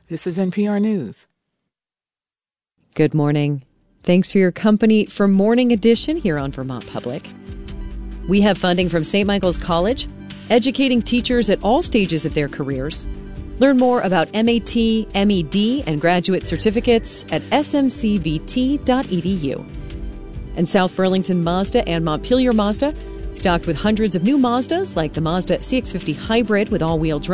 This is NPR News. Good morning. Thanks for your company for Morning Edition here on Vermont Public. We have funding from St. Michael's College, educating teachers at all stages of their careers. Learn more about MAT, MED, and graduate certificates at smcvt.edu. And South Burlington Mazda and Montpelier Mazda, stocked with hundreds of new Mazdas like the Mazda CX-50 Hybrid with all-wheel drive,